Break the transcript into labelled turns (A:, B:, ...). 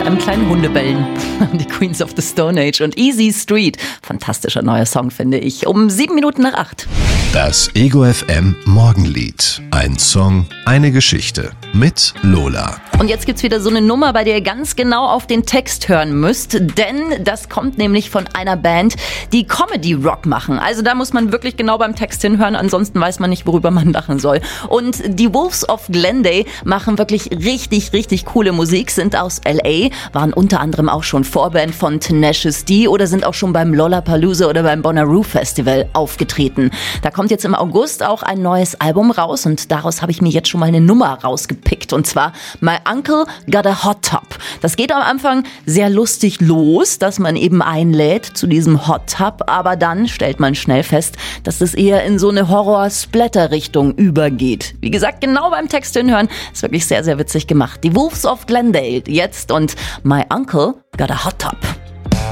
A: einem kleinen Hundebellen. Die Queens of the Stone Age und Easy Street. Fantastischer neuer Song, finde ich. Um 7:07.
B: Das Ego FM Morgenlied. Ein Song, eine Geschichte. Mit Lola.
A: Und jetzt gibt's wieder so eine Nummer, bei der ihr ganz genau auf den Text hören müsst. Denn das kommt nämlich von einer Band, die Comedy-Rock machen. Also da muss man wirklich genau beim Text hinhören, ansonsten weiß man nicht, worüber man lachen soll. Und die Wolves of Glendale machen wirklich richtig, richtig coole Musik, sind aus L.A., waren unter anderem auch schon Vorband von Tenacious D oder sind auch schon beim Lollapalooza oder beim Bonnaroo Festival aufgetreten. Da kommt jetzt im August auch ein neues Album raus und daraus habe ich mir jetzt schon mal eine Nummer rausgepickt und zwar My Uncle Got a Hot Tub. Das geht am Anfang sehr lustig los, dass man eben einlädt zu diesem Hot Tub, aber dann stellt man schnell fest, dass es eher in so eine Horror-Splatter-Richtung übergeht. Wie gesagt, genau beim Text hinhören, ist wirklich sehr, sehr witzig gemacht. Die Wolves of Glendale jetzt und My Uncle Got a Hot Tub.